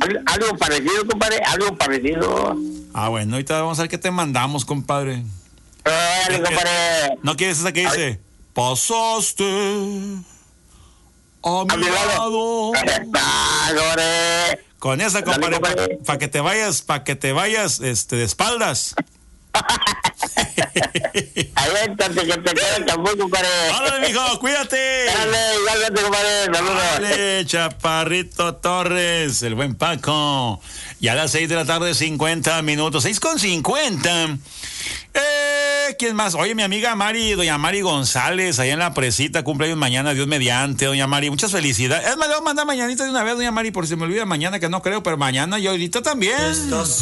Algo parecido, compadre, algo parecido. Ah, bueno, ahorita vamos a ver qué te mandamos, compadre. Dale, compadre. ¿No quieres esa que dice? Pasaste a mi lado. Con esa, compadre, para que te vayas, de espaldas. Aviéntate, que te queda el tambor, compadre. ¡Órale, mijo! ¡Cuídate! Dale, igualmente, compadre. Saludos. Dale, Chaparrito Torres, el buen Paco. Ya a las 6 de la tarde, 50 minutos. 6:50. ¿Quién más? Oye, mi amiga doña Mari González, allá en la presita, cumpleaños mañana, Dios mediante, doña Mari, muchas felicidades. Es más, le voy a mandar mañanita de una vez, doña Mari, por si me olvida mañana, que no creo, pero mañana y ahorita también.